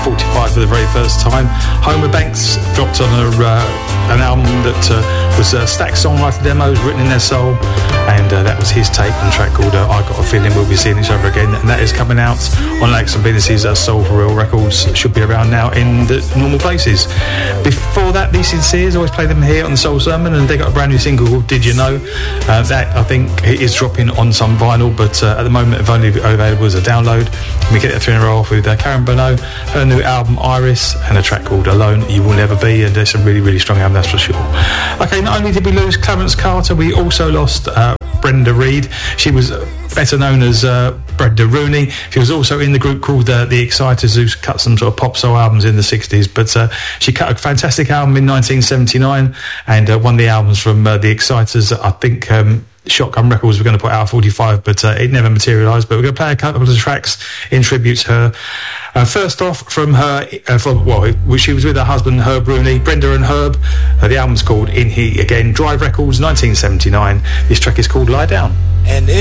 45 for the very first time. Homer Banks dropped on an album that was Stax songwriter demos written in their soul, and that was his take on a track called I Got a Feeling We'll Be Seeing Each Other Again, and that is coming out on Alex and Venus's Soul for Real records. Should be around now in the normal places. Before that, The Sinceres, always play them here on the Soul Sermon, and they got a brand new single called Did You Know? That I think is dropping on some vinyl, but at the moment it's only available as a download. We get it 3 in a row off with Karen Bono, her new album Iris, and a track called Alone You Will Never Be, and it's a really, really strong album, that's for sure. Okay, not only did we lose Clarence Carter, we also lost Brenda Reed. She was better known as Brenda Rooney. She was also in the group called The Exciters, who cut some sort of pop soul albums in the 60s, but she cut a fantastic album in 1979 and one of the albums from The Exciters, I think Shotgun Records were going to put out 45, but it never materialised. But we're going to play a couple of tracks in tribute to her. First off, from her, she was with her husband Herb Rooney, Brenda and Herb. The album's called In He Again, Drive Records, 1979. This track is called Lie Down. And